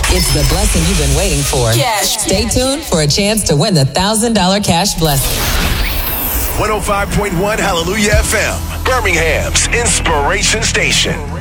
It's the blessing you've been waiting for. Yes. Stay tuned for a chance to win the $1,000 cash blessing. 105.1 Hallelujah FM, Birmingham's inspiration station.